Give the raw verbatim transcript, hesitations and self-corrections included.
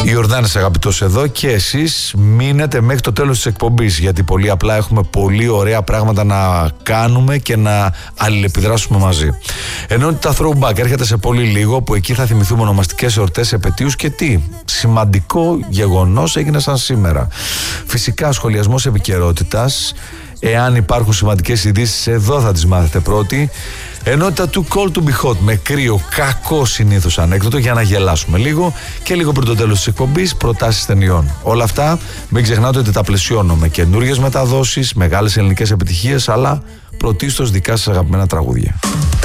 Ιορδάνης αγαπητός εδώ, και εσείς μείνετε μέχρι το τέλος της εκπομπής, γιατί πολύ απλά έχουμε πολύ ωραία πράγματα να κάνουμε και να αλληλεπιδράσουμε μαζί. Ενώ τα throwback έρχεται σε πολύ λίγο, που εκεί θα θυμηθούμε ονομαστικές εορτές, επετείους και τι σημαντικό γεγονός έγινε σαν σήμερα. Φυσικά σχολιασμός επικαιρότητας. Εάν υπάρχουν σημαντικές ειδήσεις, εδώ θα τις μάθετε πρώτοι. Ενότητα του Too Cold to Be Hot, με κρύο, κακό συνήθως ανέκδοτο, για να γελάσουμε λίγο, και λίγο πριν το τέλος της εκπομπής, προτάσεις ταινιών. Όλα αυτά μην ξεχνάτε ότι τα πλαισιώνω με καινούριες μεταδόσεις, μεγάλες ελληνικές επιτυχίες, αλλά πρωτίστως δικά σας αγαπημένα τραγούδια.